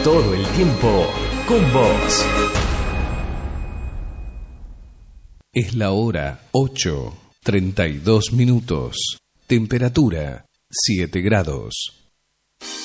todo el tiempo con vos. Es la hora 8:32. Temperatura 7 grados.